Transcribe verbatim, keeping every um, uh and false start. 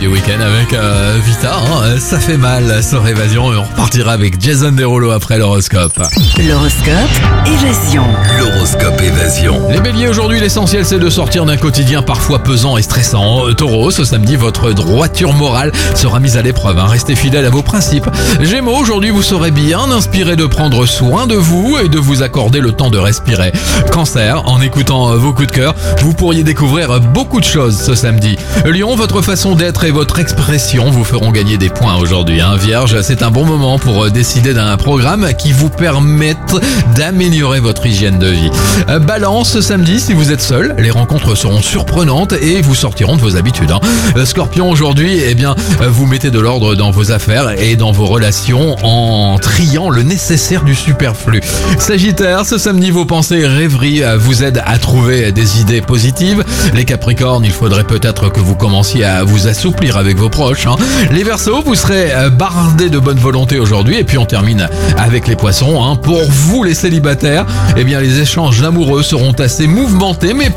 du week-end avec euh, Vita, hein, ça fait mal, sur Évasion, et on repartira avec Jason Derulo après l'horoscope. L'horoscope Évasion. L'horoscope Évasion. Les béliers, aujourd'hui l'essentiel c'est de sortir d'un quotidien parfois pesant et stressant. Euh, Taureau, ce samedi votre droiture morale sera mise à l'épreuve, hein, restez fidèle à vos principes. Gémeaux, aujourd'hui vous serez bien inspiré de prendre soin de vous et de vous accorder le temps de respirer. Cancer, en écoutant euh, vos coups de cœur, vous pourriez découvrir beaucoup de choses ce samedi. Lion, votre façon d'être et votre expression vous feront gagner des points aujourd'hui. Hein. Vierge, c'est un bon moment pour décider d'un programme qui vous permette d'améliorer votre hygiène de vie. Balance, ce samedi, si vous êtes seul, les rencontres seront surprenantes et vous sortiront de vos habitudes. Hein. Scorpion, aujourd'hui, eh bien, vous mettez de l'ordre dans vos affaires et dans vos relations en triant le nécessaire du superflu. Sagittaire, ce samedi, vos pensées et rêveries vous aident à trouver des idées positives. Les Capricornes, il faudrait peut-être que vous commenciez à vous assouplir avec vos proches. Hein. Les Verseaux, vous serez bardés de bonne volonté aujourd'hui. Et puis on termine avec les Poissons. Hein. Pour vous les célibataires, eh bien les échanges amoureux seront assez mouvementés, mais